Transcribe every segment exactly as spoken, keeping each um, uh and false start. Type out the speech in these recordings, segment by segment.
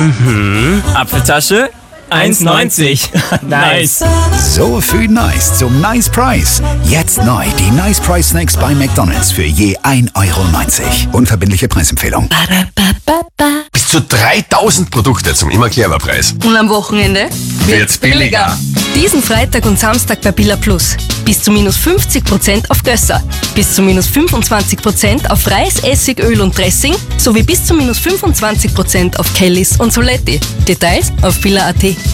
Mhm. Apfeltasche? eins neunzig. Nice. So viel Nice zum Nice Price. Jetzt neu die Nice Price Snacks bei McDonald's für je ein Euro neunzig. Unverbindliche Preisempfehlung. Bis zu dreitausend Produkte zum Immer-Clever-Preis. Und am Wochenende Wird's billiger. Diesen Freitag und Samstag bei Billa Plus. Bis zu minus fünfzig Prozent auf Gösser. Bis zu minus fünfundzwanzig Prozent auf Reis, Essig, Öl und Dressing. Sowie bis zu minus fünfundzwanzig Prozent auf Kellys und Soletti. Details auf billa punkt at.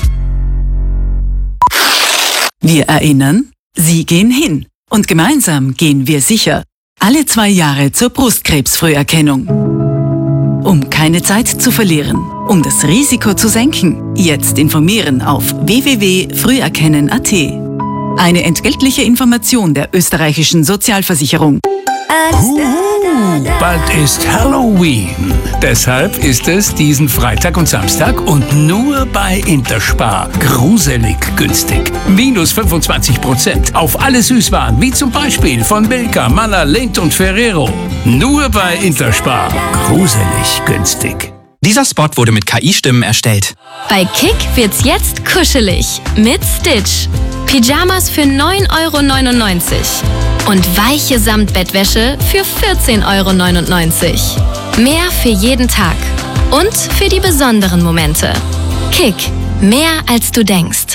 Wir erinnern, Sie gehen hin. Und gemeinsam gehen wir sicher. Alle zwei Jahre zur Brustkrebsfrüherkennung. Um keine Zeit zu verlieren, um das Risiko zu senken, jetzt informieren auf w w w punkt früherkennen punkt at. Eine entgeltliche Information der österreichischen Sozialversicherung. Uh, bald ist Halloween. Deshalb ist es diesen Freitag und Samstag und nur bei Interspar gruselig günstig. Minus fünfundzwanzig Prozent auf alle Süßwaren, wie zum Beispiel von Milka, Manna, Lindt und Ferrero. Nur bei Interspar gruselig günstig. Dieser Spot wurde mit K I-Stimmen erstellt. Bei Kick wird's jetzt kuschelig mit Stitch. Pyjamas für neun Euro neunundneunzig und weiche Samtbettwäsche für vierzehn Euro neunundneunzig. Mehr für jeden Tag und für die besonderen Momente. Kick, mehr als du denkst.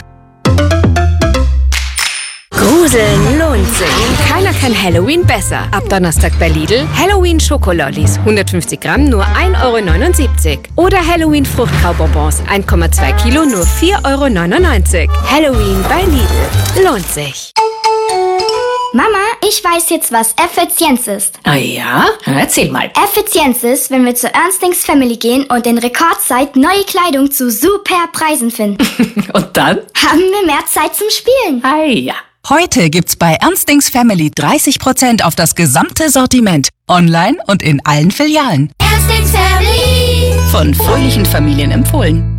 Gruseln lohnt sich. Keiner kann Halloween besser. Ab Donnerstag bei Lidl Halloween Schokolollis. hundertfünfzig Gramm nur ein Euro neunundsiebzig. Oder Halloween Fruchtkaubonbons. eins Komma zwei Kilo nur vier Euro neunundneunzig. Halloween bei Lidl. Lohnt sich. Mama, ich weiß jetzt, was Effizienz ist. Ah ja? Erzähl mal. Effizienz ist, wenn wir zur Ernstings Family gehen und in Rekordzeit neue Kleidung zu super Preisen finden. Und dann? Haben wir mehr Zeit zum Spielen. Ah ja. Heute gibt's bei Ernstings Family dreißig Prozent auf das gesamte Sortiment. Online und in allen Filialen. Ernstings Family. Von fröhlichen Familien empfohlen.